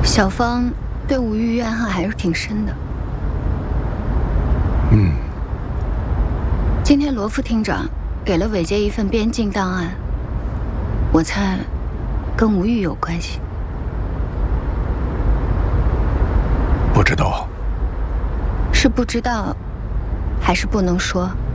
小芳对吴玉怨恨还是挺深的。今天罗副厅长给了伟杰一份边境档案，我猜跟吴玉有关系。 不知道。 是不知道，还是不能说？